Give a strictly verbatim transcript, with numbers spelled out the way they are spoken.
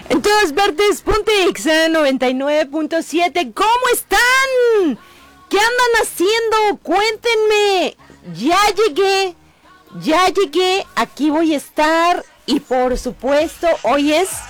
En todas partes, ponte Exa noventa y nueve punto siete. ¿Cómo están? ¿Qué andan haciendo? Cuéntenme. Ya llegué, ya llegué. Aquí voy a estar. Y por supuesto, hoy es